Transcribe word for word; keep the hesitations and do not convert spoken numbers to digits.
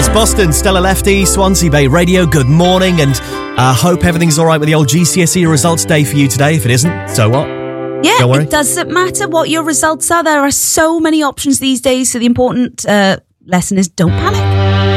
It's Boston, Stella Lefty, Swansea Bay Radio. Good morning, and I uh, hope everything's all right with the old G C S E results day for you today. If it isn't, so what? Yeah, Don't worry. It doesn't matter what your results are. There are so many options these days, so the important uh, lesson is don't panic.